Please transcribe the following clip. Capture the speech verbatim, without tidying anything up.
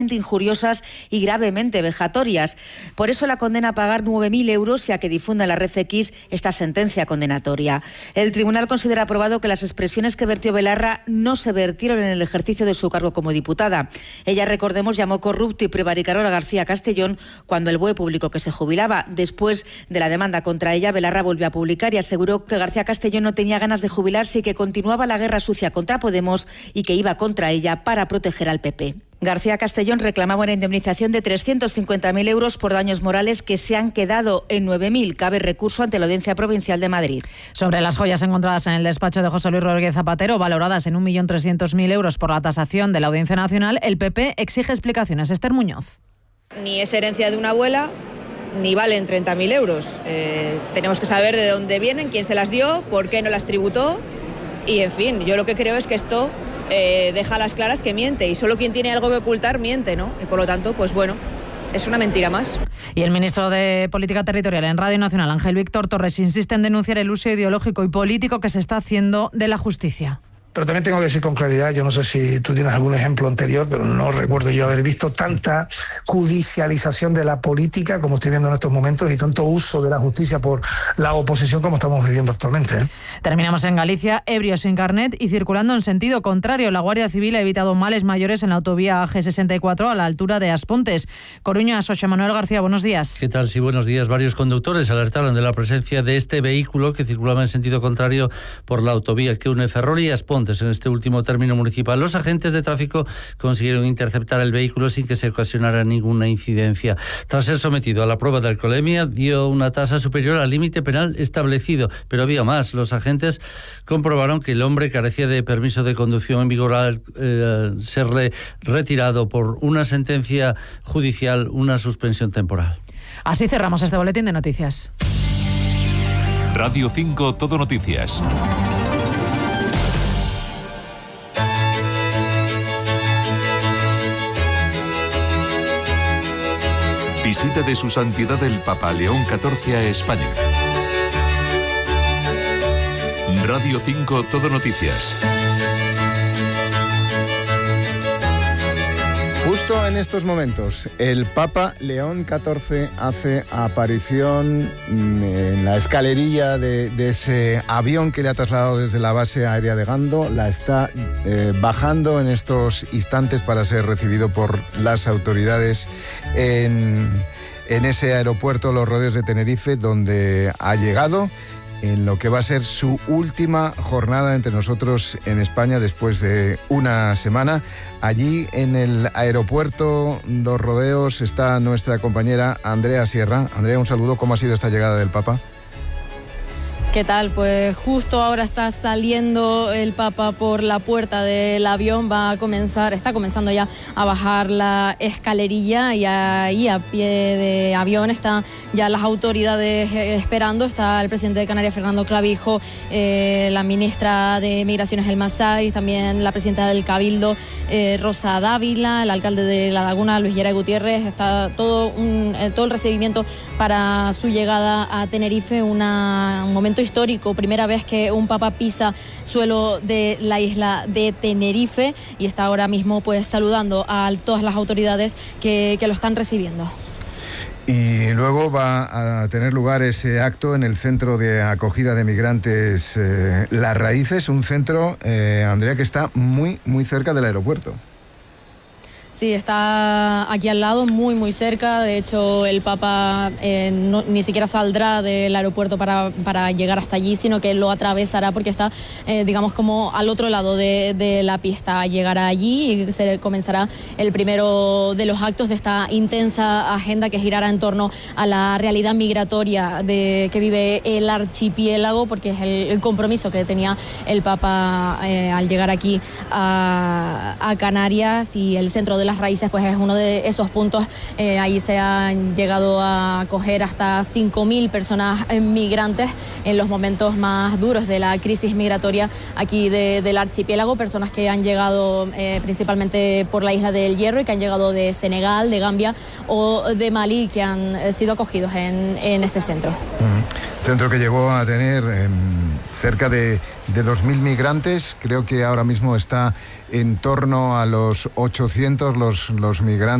injuriosas y gravemente vejatorias. Por eso la condena a pagar nueve mil euros y a que difunda en la red X esta sentencia condenatoria. El tribunal considera aprobado que las expresiones que vertió Belarra no se vertieron en el ejercicio de su cargo como diputada. Ella, recordemos, llamó corrupto y prevaricator a García Castellón cuando el B O E publicó que se jubilaba. Después de la demanda contra ella, Belarra volvió a publicar y aseguró que García Castellón no tenía ganas de jubilarse y que continuaba la guerra sucia contra Podemos y que iba contra ella para proteger al P P. García Castellón reclamaba una indemnización de trescientos cincuenta mil euros por daños morales que se han quedado en nueve mil. Cabe recurso ante la Audiencia Provincial de Madrid. Sobre las joyas encontradas en el despacho de José Luis Rodríguez Zapatero, valoradas en un millón trescientos mil euros por la tasación de la Audiencia Nacional, el P P exige explicaciones. Esther Muñoz. Ni es herencia de una abuela, ni valen treinta mil euros. Eh, tenemos que saber de dónde vienen, quién se las dio, por qué no las tributó. Y, en fin, yo lo que creo es que esto Eh, deja a las claras que miente, y solo quien tiene algo que ocultar miente, ¿no? Y por lo tanto, pues bueno, es una mentira más. Y el ministro de Política Territorial en Radio Nacional, Ángel Víctor Torres, insiste en denunciar el uso ideológico y político que se está haciendo de la justicia. Pero también tengo que decir con claridad, yo no sé si tú tienes algún ejemplo anterior, pero no recuerdo yo haber visto tanta judicialización de la política como estoy viendo en estos momentos y tanto uso de la justicia por la oposición como estamos viviendo actualmente, ¿eh? Terminamos en Galicia, ebrios sin carnet y circulando en sentido contrario. La Guardia Civil ha evitado males mayores en la autovía A G sesenta y cuatro a la altura de Aspontes. Coruña, José Manuel García, buenos días. ¿Qué tal? Sí, buenos días. Varios conductores alertaron de la presencia de este vehículo que circulaba en sentido contrario por la autovía que une Ferrol y Aspontes. En este último término municipal, los agentes de tráfico consiguieron interceptar el vehículo sin que se ocasionara ninguna incidencia. Tras ser sometido a la prueba de alcoholemia, dio una tasa superior al límite penal establecido, pero había más. Los agentes comprobaron que el hombre carecía de permiso de conducción en vigor al eh, serle retirado por una sentencia judicial, una suspensión temporal. Así cerramos este boletín de noticias. Radio cinco, Todo Noticias. Visita de su santidad el Papa León catorce a España. Radio cinco, Todo Noticias. Justo en estos momentos, el Papa León catorce hace aparición en la escalerilla de, de ese avión que le ha trasladado desde la base aérea de Gando. La está eh, bajando en estos instantes para ser recibido por las autoridades en, en ese aeropuerto Los Rodeos de Tenerife, donde ha llegado en lo que va a ser su última jornada entre nosotros en España después de una semana. Allí en el aeropuerto Los Rodeos está nuestra compañera Andrea Sierra. Andrea, un saludo. ¿Cómo ha sido esta llegada del Papa? ¿Qué tal? Pues justo ahora está saliendo el Papa por la puerta del avión, va a comenzar, está comenzando ya a bajar la escalerilla y ahí a pie de avión están ya las autoridades esperando. Está el presidente de Canarias, Fernando Clavijo, eh, la ministra de Migraciones, Elma Saiz, también la presidenta del Cabildo, eh, Rosa Dávila, el alcalde de La Laguna, Luis Geray Gutiérrez. Está todo, un, todo el recibimiento para su llegada a Tenerife, una, un momento histórico, primera vez que un papa pisa suelo de la isla de Tenerife y está ahora mismo pues saludando a todas las autoridades que, que lo están recibiendo. Y luego va a tener lugar ese acto en el Centro de Acogida de Migrantes eh, Las Raíces, un centro, eh, Andrea, que está muy, muy cerca del aeropuerto. Sí, está aquí al lado, muy muy cerca. De hecho, el Papa eh, no, ni siquiera saldrá del aeropuerto para, para llegar hasta allí, sino que lo atravesará porque está, eh, digamos, como al otro lado de, de la pista. Llegará allí y se comenzará el primero de los actos de esta intensa agenda que girará en torno a la realidad migratoria de, que vive el archipiélago, porque es el, el compromiso que tenía el Papa eh, al llegar aquí a, a Canarias, y el Centro de las Raíces pues es uno de esos puntos. Eh, ahí se han llegado a acoger hasta cinco mil personas migrantes en los momentos más duros de la crisis migratoria aquí de, del archipiélago, personas que han llegado eh, principalmente por la isla del Hierro y que han llegado de Senegal, de Gambia o de Malí, que han eh, sido acogidos en, en ese centro. Uh-huh. Centro que llegó a tener eh, cerca de de dos mil migrantes. Creo que ahora mismo está en torno a los ochocientos los, los migrantes